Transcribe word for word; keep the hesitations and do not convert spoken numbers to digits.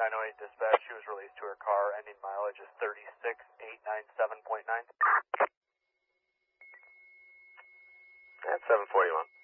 nine oh eight dispatch. She was released to her car. Ending mileage is thirty-six eight ninety-seven point nine. That's seven forty-one.